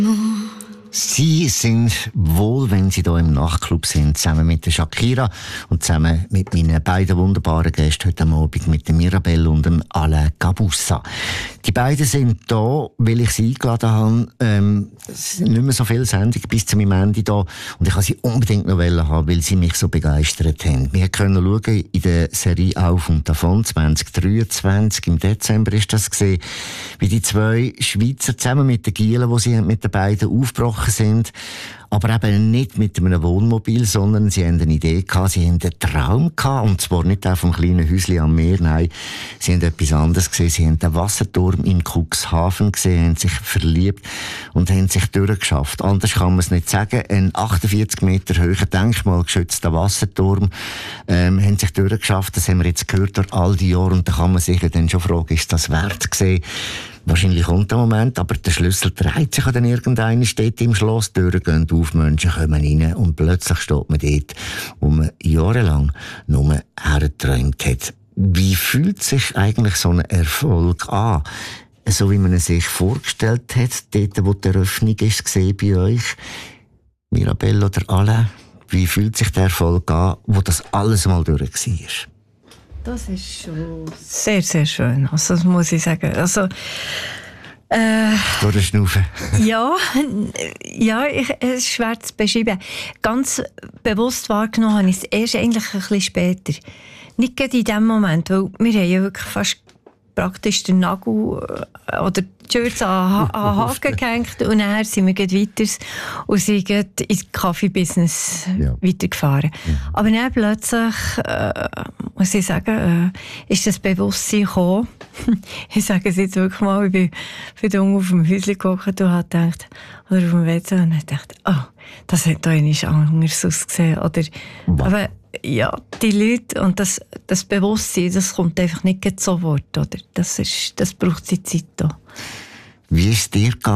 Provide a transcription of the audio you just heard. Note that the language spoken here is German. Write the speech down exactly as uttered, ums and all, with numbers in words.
Sie sind wohl, wenn Sie hier im Nachtclub sind, zusammen mit der Shakira und zusammen mit meinen beiden wunderbaren Gästen heute Abend, mit der Mirabelle und dem Alain Gabussa. Die beiden sind da, weil ich sie eingeladen habe. Ähm, es sind nicht mehr so viele Sendungen bis zu meinem Ende da und ich wollte sie unbedingt noch haben, weil sie mich so begeistert haben. Wir können schauen in der Serie «Auf und davon» zwanzig dreiundzwanzig, im Dezember ist das gesehen, wie die zwei Schweizer zusammen mit den Gielen, die sie mit den beiden aufgebrochen sind, aber eben nicht mit einem Wohnmobil, sondern sie haben eine Idee gehabt, sie haben einen Traum gehabt, und zwar nicht auch vom kleinen Häuschen am Meer, nein, sie haben etwas anderes gesehen, sie haben den Wasserturm in Cuxhaven gesehen, haben sich verliebt und haben sich durchgeschafft. Anders kann man es nicht sagen. Ein achtundvierzig Meter hoher denkmalgeschützter Wasserturm ähm, haben sich durchgeschafft, das haben wir jetzt gehört durch all die Jahre, und da kann man sich dann schon fragen, ist das wert gewesen? Wahrscheinlich kommt der Moment, aber der Schlüssel dreht sich dann irgendeiner, steht im Schloss, die Türen gehen auf, Menschen kommen rein und plötzlich steht man dort, wo man jahrelang nur hergeträumt hat. Wie fühlt sich eigentlich so ein Erfolg an? So wie man es sich vorgestellt hat, dort wo die Eröffnung ist, gesehen bei euch, Mirabelle oder Alain, wie fühlt sich der Erfolg an, wo das alles mal durch war? Das ist schon sehr, sehr schön. Also, das muss ich sagen. Also, äh, Durch den Schnaufen. ja, ja, ich, es ist schwer zu beschreiben. Ganz bewusst wahrgenommen habe ich es erst eigentlich ein bisschen später. Nicht gerade in dem Moment, weil wir haben ja wirklich fast praktisch den Nagel oder die Shirts an den Haken gehängt und dann sind wir weiter und sind ins Kaffee-Business ja. weitergefahren. Mhm. Aber dann plötzlich, äh, muss ich sagen, äh, ist das Bewusstsein gekommen. Ich sage es jetzt wirklich mal, ich bin für den Jungen auf dem Häuschen gehockt und habe gedacht, oder auf dem W C und habe gedacht, oh, das hat da nicht anders ausgesehen. Oder, wow. Aber ja, die Leute und das, das Bewusstsein, das kommt einfach nicht sofort, oder? Das ist, das braucht die Zeit da. Wie ist dir gegangen?